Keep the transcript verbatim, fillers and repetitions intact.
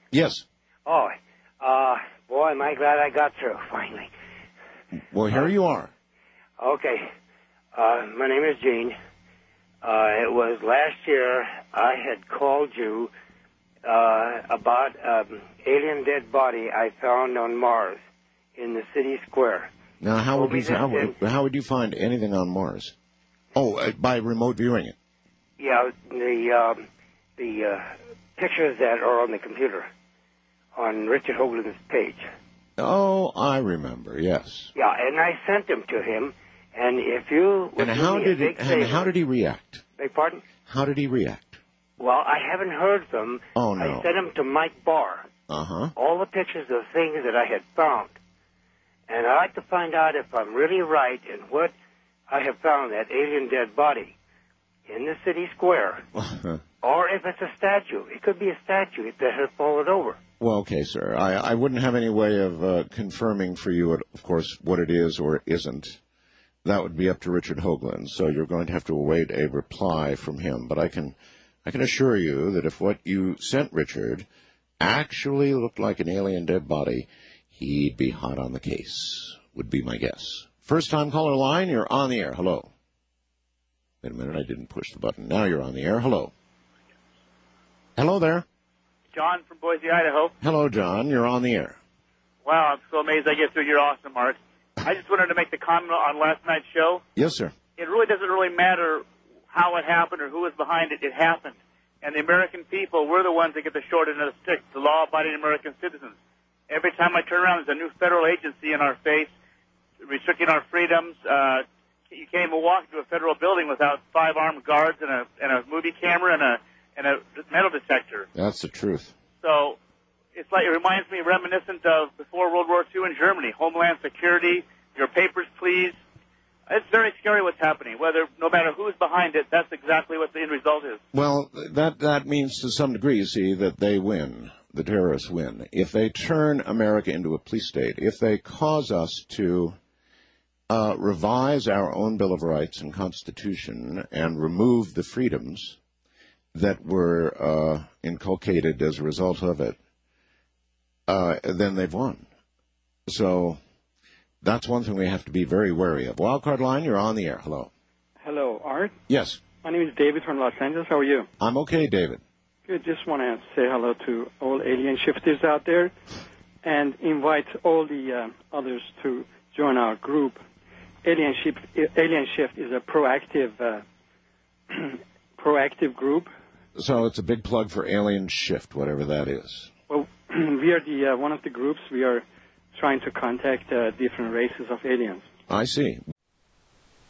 Yes. Oh, uh, boy, am I glad I got through, finally. Well, here uh, you are. Okay. Uh, my name is Gene. Uh, it was last year I had called you uh, about an alien dead body I found on Mars in the city square. Now, how would, you, how, would, how would you find anything on Mars? Oh, uh, by remote viewing it? Yeah, the um, the uh, pictures that are on the computer on Richard Hoagland's page. Oh, I remember, yes. Yeah, and I sent them to him, and if you would and how do me did a big he, favor, and how did he react? Beg pardon? How did he react? Well, I haven't heard them. Oh, no. I sent them to Mike Barr. Uh-huh. All the pictures of things that I had found. And I'd like to find out if I'm really right in what I have found, that alien dead body in the city square. Or if it's a statue. It could be a statue that has fallen over. Well, okay, sir. I, I wouldn't have any way of uh, confirming for you, of course, what it is or isn't. That would be up to Richard Hoagland, so you're going to have to await a reply from him. But I can, I can assure you that if what you sent Richard actually looked like an alien dead body, he'd be hot on the case, would be my guess. First-time caller line, you're on the air. Hello. Wait a minute, I didn't push the button. Now you're on the air. Hello. Hello there. John from Boise, Idaho. Hello, John. You're on the air. Wow, I'm so amazed I get through. You're awesome, Art. I just wanted to make the comment on last night's show. Yes, sir. It really doesn't really matter how it happened or who was behind it. It happened. And the American people, we're the ones that get the short end of the stick, the law-abiding American citizens. Every time I turn around, there's a new federal agency in our face restricting our freedoms. Uh, you can't even walk into a federal building without five armed guards and a, and a movie camera and a and a metal detector. That's the truth. So it's like, it reminds me reminiscent of before World War Two in Germany, Homeland Security, your papers, please. It's very scary what's happening. Whether, no matter who's behind it, that's exactly what the end result is. Well, that, that means to some degree, you see, that they win. The terrorists win. If they turn America into a police state, if they cause us to uh, revise our own Bill of Rights and Constitution and remove the freedoms that were uh, inculcated as a result of it, uh, then they've won. So that's one thing we have to be very wary of. Wildcard line, you're on the air. Hello. Hello, Art. Yes. My name is David from Los Angeles. How are you? I'm okay, David. Good. Just want to say hello to all alien shifters out there and invite all the uh, others to join our group. Alien Shift, Alien Shift is a proactive uh, proactive group. So it's a big plug for Alien Shift, whatever that is. Well, we are the uh, one of the groups. We are trying to contact uh, different races of aliens. I see.